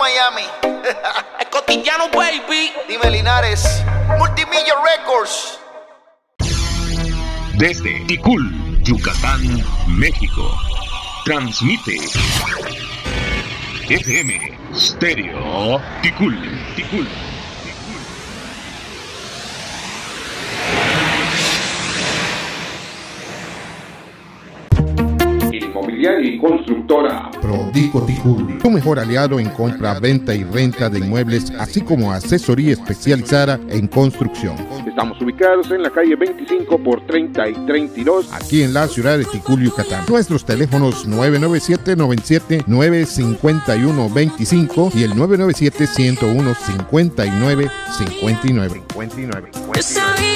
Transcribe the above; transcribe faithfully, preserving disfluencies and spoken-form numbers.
Miami. El Cotillano, baby. Dime, Linares. Multimillia Records. Desde Ticul, Yucatán, México. Transmite F M Stereo Ticul, Ticul. Inmobiliaria y constructora Prodico Ticul, tu mejor aliado en compra, venta y renta de inmuebles, así como asesoría especializada en construcción. Estamos ubicados en la calle veinticinco por treinta y treinta y dos, aquí en la ciudad de Ticul, Yucatán. Nuestros teléfonos nueve nueve siete, noventa y siete, nueve cinco uno, veinticinco y el nueve nueve siete, ciento uno, cincuenta y nueve cincuenta y nueve.